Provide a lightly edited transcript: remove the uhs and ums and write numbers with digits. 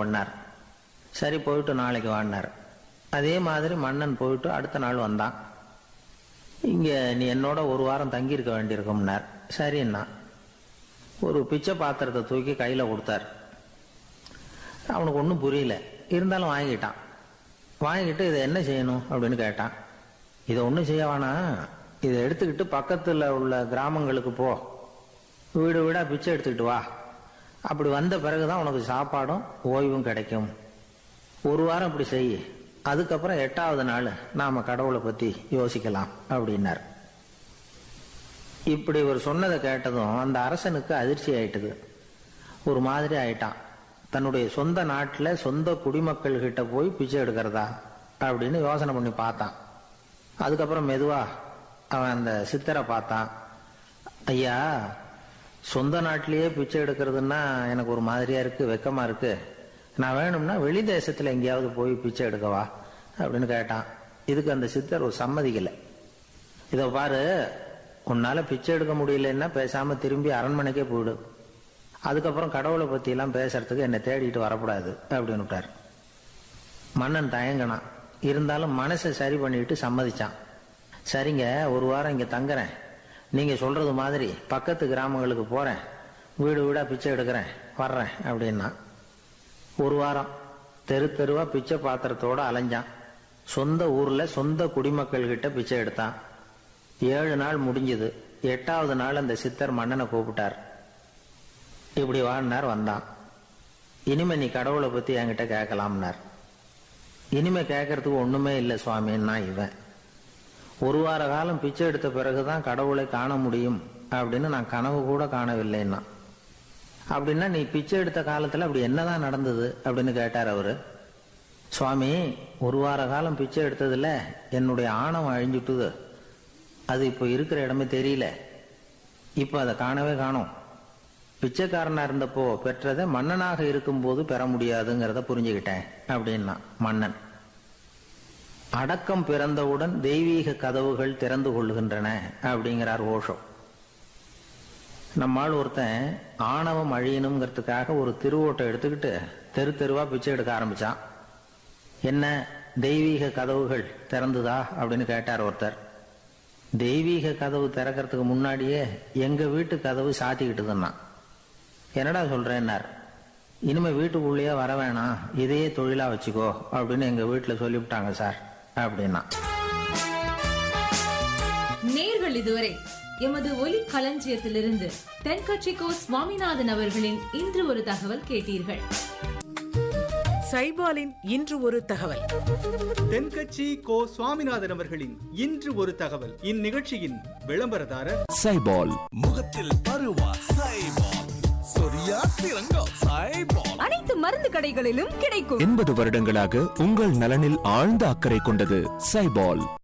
பண்ணார். சரி போயிட்டு நாளைக்கு வாடினார். அதே மாதிரி மன்னன் போயிட்டு அடுத்த நாள் வந்தான். இங்கே நீ என்னோட ஒரு வாரம் தங்கியிருக்க வேண்டியிருக்கும்னார். சரின்னா ஒரு பிச்சை பாத்திரத்தை தூக்கி கையில் கொடுத்தார். அவனுக்கு ஒன்றும் புரியல, இருந்தாலும் வாங்கிட்டான். வாங்கிட்டு இதை என்ன செய்யணும் அப்படின்னு கேட்டான். இதை ஒன்றும் செய்ய வேணாம், இதை எடுத்துக்கிட்டு பக்கத்தில் உள்ள கிராமங்களுக்கு போ, வீடு வீடாக பிச்சை எடுத்துக்கிட்டு வா. அப்படி வந்த பிறகுதான் உனக்கு சாப்பாடும் ஓய்வும் கிடைக்கும். ஒரு வாரம் இப்படி செய், அதுக்கப்புறம் 8வது நாள் நாம் கடவுளை பற்றி யோசிக்கலாம் அப்படின்னார். இப்படி ஒரு சொன்னதை கேட்டதும் அந்த அரசனுக்கு அதிர்ச்சி ஆயிட்டுது. ஒரு மாதிரி ஆயிட்டான். தன்னுடைய சொந்த நாட்டில் சொந்த குடிமக்கள் கிட்ட போய் பிச்சை எடுக்கிறதா அப்படின்னு யோசனை பண்ணி பார்த்தான். அதுக்கப்புறம் மெதுவா அவன் அந்த சித்தரை பார்த்தான். ஐயா, சொந்த நாட்டிலேயே பிச்சை எடுக்கிறதுன்னா எனக்கு ஒரு மாதிரியா இருக்கு, வெக்கமா இருக்கு. நான் வேணும்னா வெளி தேசத்துல எங்கேயாவது போய் பிச்சை எடுக்கவா அப்படின்னு கேட்டான். இதுக்கு அந்த சித்தர் ஒரு சம்மதிக்கலை. இதை பாரு, உன்னால பிச்சை எடுக்க முடியலன்னா பேசாம திரும்பி அரண்மனைக்கே போயிடு. அதுக்கப்புறம் கடவுளை பத்தி எல்லாம் பேசுறதுக்கு என்னை தேடிட்டு வரக்கூடாது அப்படின்னு விட்டார். மன்னன் தயங்கினான். இருந்தாலும் மனசை சரி பண்ணிட்டு சம்மதிச்சான். சரிங்க, ஒரு வாரம் இங்க தங்குறேன், நீங்க சொல்றது மாதிரி பக்கத்து கிராமங்களுக்கு போறேன், வீடு வீடா பிச்சை எடுக்கிறேன், வர்றேன் அப்படின்னா. ஒரு வாரம் தெரு தெருவா பிச்சை பாத்திரத்தோட அலைஞ்சான். சொந்த ஊர்ல சொந்த குடிமக்கள் கிட்ட பிச்சை எடுத்தான். 7 நாள் முடிஞ்சது. 8வது நாள் அந்த சித்தர் மன்னனை கூப்பிட்டார். இப்படி வாழ்னார். வந்தான். இனிமே நீ கடவுளை பத்தி என்கிட்ட கேட்கலாம்னார். இனிமே கேட்கறதுக்கு ஒண்ணுமே இல்லை சுவாமின்னா இவன். ஒரு வார காலம் பிச்சை எடுத்த பிறகுதான் கடவுளை காண முடியும் அப்படின்னு நான் கனவு கூட காணவில்லைன்னா. அப்படின்னா நீ பிச்சை எடுத்த காலத்துல அப்படி என்னதான் நடந்தது அப்படின்னு கேட்டார் அவரு. சுவாமி, ஒரு வார காலம் பிச்சை எடுத்ததுல என்னுடைய ஆணவம் அழிஞ்சுட்டுது. அது இப்போ இருக்கிற இடமே தெரியல. இப்போ அதை காணவே காணோம். பிச்சைக்காரனா இருந்தப்போ பெற்றதை மன்னனாக இருக்கும்போது பெற முடியாதுங்கிறத புரிஞ்சுக்கிட்டேன் அப்படின்னா மன்னன். அடக்கம் பிறந்தவுடன் தெய்வீக கதவுகள் திறந்து கொள்ளுகின்றன அப்படிங்கிறார் ஓஷோ. நம்மால் ஒருத்தன் ஆணவம் அழியணுங்கிறதுக்காக ஒரு திருவோட்டை எடுத்துக்கிட்டு தெரு தெருவா பிச்சை எடுக்க ஆரம்பிச்சான். என்ன, தெய்வீக கதவுகள் திறந்துதா அப்படின்னு கேட்டார் ஒருத்தர். தெய்வீக கதவு திறக்கிறதுக்கு முன்னாடியே எங்க வீட்டு கதவு சாத்திக்கிட்டுதுன்னா. என்னடா சொல்றேன்னார். இனிமே வீட்டுக்குள்ளேயே வர வேணாம், இதையே தொழிலா வச்சுக்கோ அப்படின்னு எங்க வீட்டுல சொல்லிவிட்டாங்க சார் அப்படின்னா. நேர்கள் இதுவரை எமது ஒலி களஞ்சியத்திலிருந்து தென்கட்சிக்கோ சுவாமிநாதன் அவர்களின் இன்று ஒரு தகவல் கேட்டீர்கள். சைபாலின் இன்று ஒரு தகவல். தென்கட்சி கோ சுவாமிநாதன் அவர்களின் இன்று ஒரு தகவல். இந்நிகழ்ச்சியின் விளம்பரதாரர் சைபால். முகத்தில் பருவா சைபால், சொரியா சிறங்கா சைபால். அனைத்து மருந்து கடைகளிலும் கிடைக்கும். 80 வருடங்களாக உங்கள் நலனில் ஆழ்ந்த அக்கறை கொண்டது சைபால்.